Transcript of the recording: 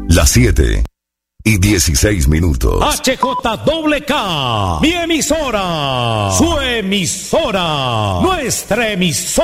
Las 7:16. HJWK, mi emisora, su emisora, nuestra emisora.